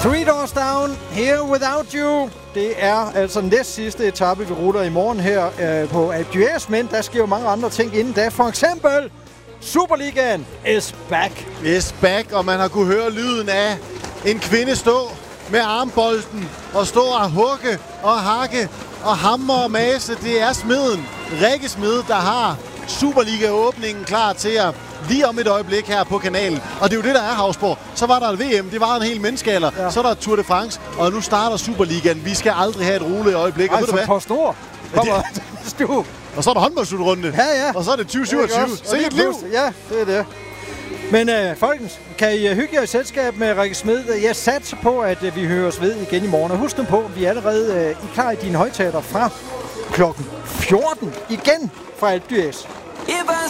3 Doors Down, Here Without You. Det er altså næst sidste etape, vi ruller i morgen her på Alpe d'Huez, men der sker jo mange andre ting inden da. For eksempel, Superligaen is back. Is back, og man har kunne høre lyden af en kvinde stå med armbolden og stå og hugge og hakke og hamre og mase. Det er smeden, Rikke Smed, der har Superliga-åbningen klar til at lige om et øjeblik her på kanalen. Og det er jo det, der er, Hausborg. Så var der et VM, det var en hel menneskealder. Ja. Så er der Tour de France, og nu starter Superligaen. Vi skal aldrig have et roligt øjeblik. Altså på stor. Og så er der håndboldslutrunde. Ja. Og så er det 2027. Se et liv. Ja, det er det. Men folkens, kan I hygge jer i selskab med Rikke Smed? Jeg satser på, at vi høres ved igen i morgen. Og husk nu på, at vi er allerede klar i dine højtaler fra klokken 14 igen fra Alpe d'Huez.